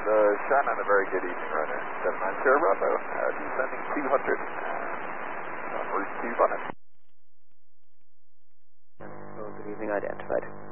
Shannon, a very good evening, runner. 79 Sierra Bravo, descending 200 on route 2 Bonnet. Good evening, identified.